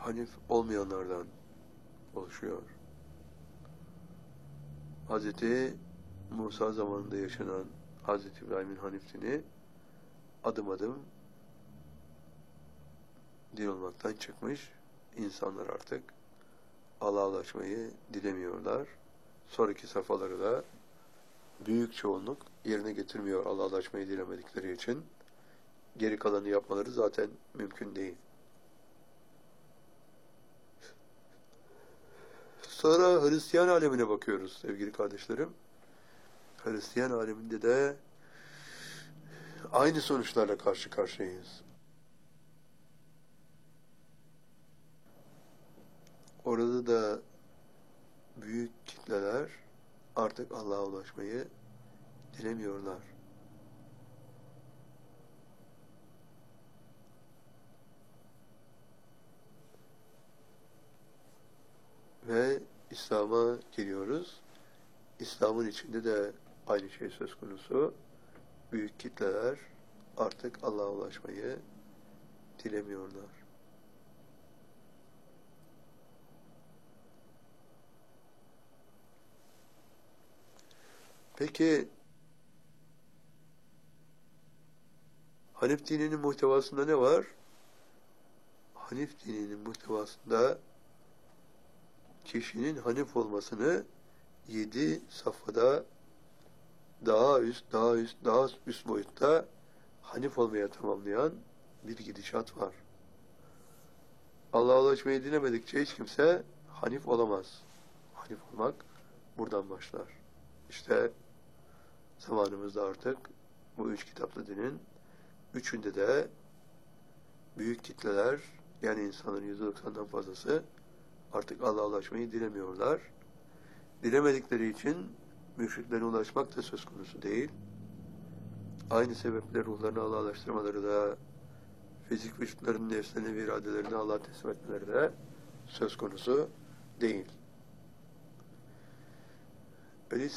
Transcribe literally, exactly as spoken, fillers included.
Hanif olmayanlardan oluşuyor. Hazreti Musa zamanında yaşanan Hazreti İbrahim'in Hanif dini adım adım din olmaktan çıkmış. İnsanlar artık Allah'a ulaşmayı dilemiyorlar. Sonraki safhaları da büyük çoğunluk yerine getirmiyor Allah'a ulaşmayı dilemedikleri için. Geri kalanı yapmaları zaten mümkün değil. Sonra Hristiyan alemine bakıyoruz sevgili kardeşlerim. Hristiyan aleminde de aynı sonuçlarla karşı karşıyayız. Orada da büyük kitleler artık Allah'a ulaşmayı dilemiyorlar. Ve İslam'a giriyoruz. İslam'ın içinde de aynı şey söz konusu. Büyük kitleler artık Allah'a ulaşmayı dilemiyorlar. Peki Hanif dininin muhtevasında ne var? Hanif dininin muhtevasında kişinin Hanif olmasını yedi safhada daha üst, daha üst, daha üst boyutta Hanif olmaya tamamlayan bir gidişat var. Allah'a ulaşmayı dilemedikçe hiç kimse Hanif olamaz. Hanif olmak buradan başlar. İşte zamanımızda artık bu üç kitaplı dinin üçünde de büyük kitleler, yani insanların yüzde doksandan fazlası artık Allah'a ulaşmayı dilemiyorlar. Dilemedikleri için müşriklere ulaşmak da söz konusu değil. Aynı sebeple ruhlarını Allah'a ulaştırmaları da, fizik vücutlarının nefslerini ve iradelerini Allah'a teslim etmeleri de söz konusu değil. Öyleyse